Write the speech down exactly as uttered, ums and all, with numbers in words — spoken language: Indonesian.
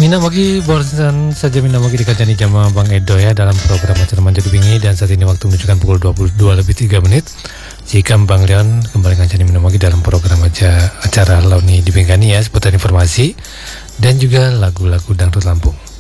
Mina Mogi barusan saja Mina Mogi dikancani jama Bang Edo ya dalam program Acara Manja Dubingi, dan saat ini waktu menunjukkan pukul dua puluh dua lebih tiga menit. Jika Bang Leon kembali ngancani Mina Mogi dalam program aja acara Launi Dibingkani ya, seputar informasi dan juga lagu-lagu dangdut Lampung.